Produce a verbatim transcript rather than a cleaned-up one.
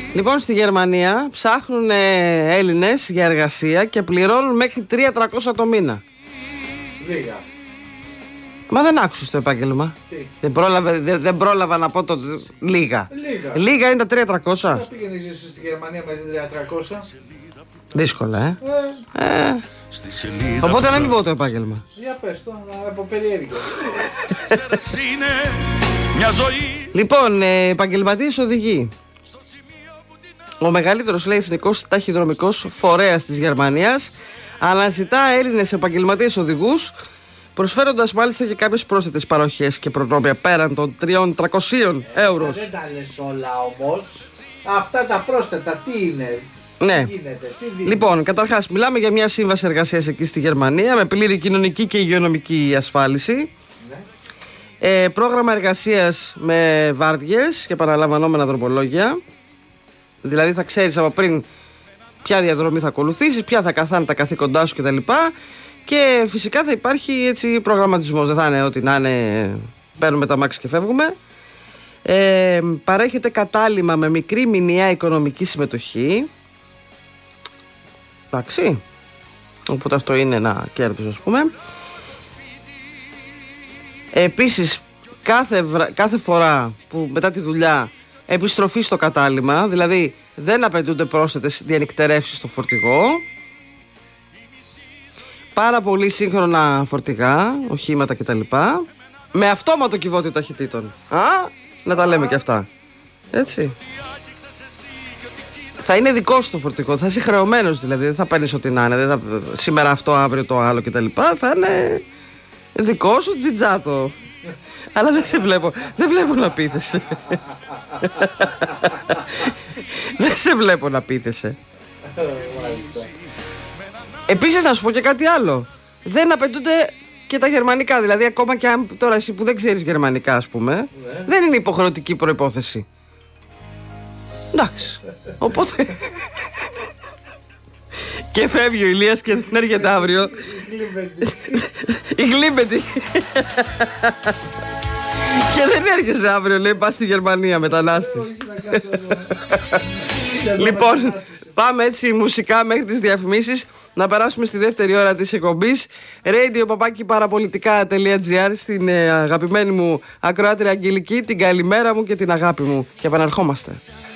Λοιπόν, στη Γερμανία ψάχνουν ε, Έλληνες για εργασία και πληρώνουν μέχρι τρία χιλιάδες τριακόσια το μήνα. Λίγα. Μα δεν άκουσες το επάγγελμα. Δεν πρόλαβα, δεν, δεν πρόλαβα να πω το λίγα. Λίγα. Λίγα είναι τα τρία χιλιάδες τριακόσια. Θα πήγαινες στη Γερμανία με τρία χιλιάδες τριακόσια. Δύσκολα, ε. Ε, ε. Οπότε να μην πω το επάγγελμα. Για πες το, από περιέργεια. Λοιπόν, ε, επαγγελματίες οδηγοί. Ο μεγαλύτερος, λέει, εθνικός ταχυδρομικός φορέας της Γερμανίας αναζητά Έλληνες επαγγελματίες οδηγούς, προσφέροντας μάλιστα και κάποιες πρόσθετες παροχές και προνόμια πέραν των τρεις χιλιάδες τριακόσια ευρώ. Δεν τα λες όλα όμως. Αυτά τα πρόσθετα τι είναι? Ναι. Τι γίνεται, τι λοιπόν, καταρχάς, μιλάμε για μια σύμβαση εργασίας εκεί στη Γερμανία με πλήρη κοινωνική και υγειονομική ασφάλιση. Ναι. Ε, πρόγραμμα εργασίας με βάρδιες και επαναλαμβανόμενα δρομολόγια. Δηλαδή θα ξέρεις από πριν ποια διαδρομή θα ακολουθήσεις, ποια θα καθάνε τα καθήκοντά σου κτλ. Και φυσικά θα υπάρχει έτσι προγραμματισμός. Δεν θα είναι ότι να είναι παίρνουμε τα μάξι και φεύγουμε. Ε, παρέχεται κατάλημα με μικρή μηνιαία οικονομική συμμετοχή. Εντάξει. Οπότε αυτό είναι ένα κέρδος, ας πούμε. Επίσης κάθε, βρα... κάθε φορά που μετά τη δουλειά επιστροφή στο κατάλημα, δηλαδή δεν απαιτούνται πρόσθετες διανυκτερεύσεις στο φορτηγό. Πάρα πολύ σύγχρονα φορτηγά, οχήματα κτλ. Με αυτόματο κυβότιο ταχυτήτων. Α, να τα λέμε και αυτά. Έτσι. Θα είναι δικό σου το φορτηγό, θα είσαι χρεωμένος δηλαδή. Δεν θα παίρνεις ό,τι να είναι. Δεν θα... Σήμερα αυτό, αύριο το άλλο κτλ. Θα είναι δικό σου τζιτζάτο. Αλλά δεν σε βλέπω. Δεν βλέπω να πείθεσαι. Δεν σε βλέπω να πείθεσαι. Επίσης να σου πω και κάτι άλλο. Δεν απαιτούνται και τα γερμανικά. Δηλαδή ακόμα και αν τώρα εσύ που δεν ξέρεις γερμανικά, ας πούμε, ναι, δεν είναι υποχρεωτική προϋπόθεση. Εντάξει. Οπότε και φεύγει ο Ηλίας και δεν έρχεται αύριο. Η γλύμπετη. Και δεν έρχεσαι αύριο, λέει, πας στη Γερμανία μετανάστης. Λοιπόν, πάμε έτσι μουσικά μέχρι τις διαφημίσεις. Να περάσουμε στη δεύτερη ώρα της εκπομπής. radio παπάκι παραπολιτικά τελεία gr. Στην ε, αγαπημένη μου ακροάτρια Αγγελική, την καλημέρα μου και την αγάπη μου. Και επαναρχόμαστε.